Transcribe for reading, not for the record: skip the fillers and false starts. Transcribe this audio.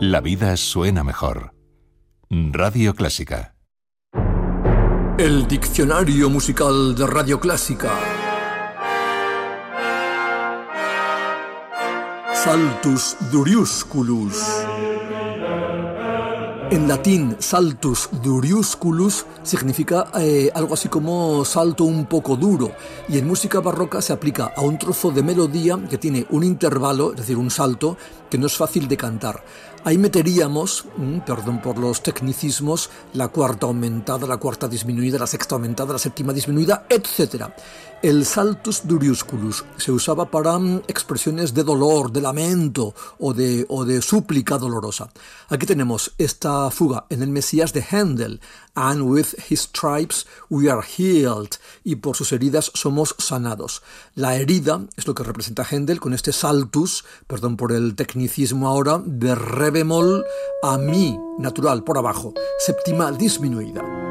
La vida suena mejor. Radio Clásica. El diccionario musical de Radio Clásica. Saltus Duriusculus. En latín, saltus duriusculus significa algo así como salto un poco duro, y en música barroca se aplica a un trozo de melodía que tiene un intervalo, es decir, un salto, que no es fácil de cantar. Ahí meteríamos, perdón por los tecnicismos, la cuarta aumentada, la cuarta disminuida, la sexta aumentada, la séptima disminuida, etc. El saltus duriusculus se usaba para expresiones de dolor, de lamento o de súplica dolorosa. Aquí tenemos esta fuga en el Mesías de Händel, and with his stripes we are healed, y por sus heridas somos sanados. La herida es lo que representa Händel con este saltus, perdón por el tecnicismo ahora, de re bemol a mi natural por abajo, séptima disminuida.